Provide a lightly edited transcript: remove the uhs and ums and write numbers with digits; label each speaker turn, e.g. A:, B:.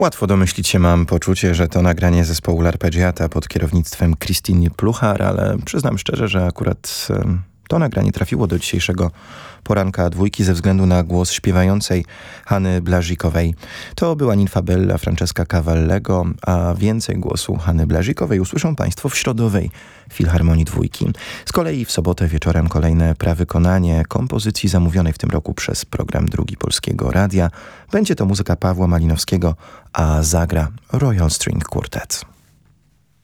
A: Łatwo domyślić się, mam poczucie, że to nagranie zespołu L'Arpeggiata pod kierownictwem Christine Pluchar, ale przyznam szczerze, że akurat to nagranie trafiło do dzisiejszego poranka dwójki ze względu na głos śpiewającej Hanny Blasikowej. To była Ninfa Bella Francesca Cavallego, a więcej głosu Hanny Blasikowej usłyszą Państwo w środowej Filharmonii Dwójki. Z kolei w sobotę wieczorem kolejne prawykonanie kompozycji zamówionej w tym roku przez program Drugi Polskiego Radia. Będzie to muzyka Pawła Malinowskiego, a zagra Royal String Quartet.